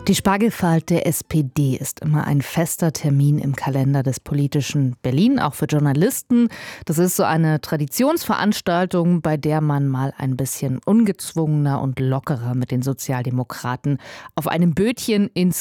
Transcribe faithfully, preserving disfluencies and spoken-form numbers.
Die Spargelfahrt der S P D ist immer ein fester Termin im Kalender des politischen Berlin, auch für Journalisten. Das ist so eine Traditionsveranstaltung, bei der man mal ein bisschen ungezwungener und lockerer mit den Sozialdemokraten auf einem Bötchen ins